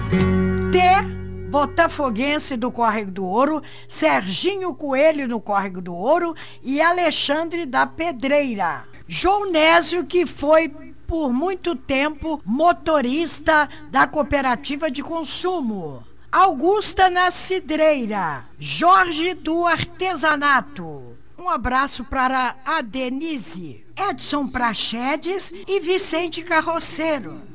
T, botafoguense do Córrego do Ouro, Serginho Coelho do Córrego do Ouro e Alexandre da Pedreira. Joanésio, que foi por muito tempo motorista da cooperativa de consumo. Augusta na Cidreira. Jorge do Artesanato. Um abraço para a Denise, Edson Prachedes e Vicente Carroceiro.